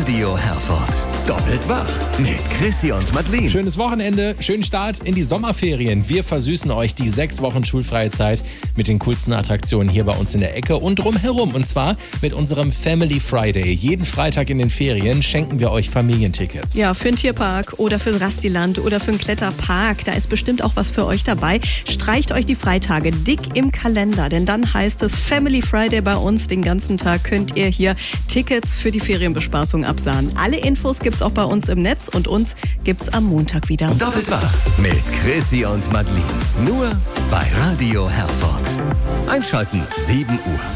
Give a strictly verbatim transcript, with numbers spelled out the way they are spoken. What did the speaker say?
Radio Herford. Doppelt wach mit Chrissy und Madeleine. Schönes Wochenende, schönen Start in die Sommerferien. Wir versüßen euch die sechs Wochen schulfreie Zeit mit den coolsten Attraktionen hier bei uns in der Ecke und drumherum. Und zwar mit unserem Family Friday. Jeden Freitag in den Ferien schenken wir euch Familientickets. Ja, für einen Tierpark oder für Rastiland oder für einen Kletterpark. Da ist bestimmt auch was für euch dabei. Streicht euch die Freitage dick im Kalender, denn dann heißt es Family Friday bei uns. Den ganzen Tag könnt ihr hier Tickets für die Ferienbespaßung absahen. Alle Infos gibt's auch bei uns im Netz und uns gibt's am Montag wieder. Doppelt wach mit Chrissy und Madeleine. Nur bei Radio Herford. Einschalten sieben Uhr.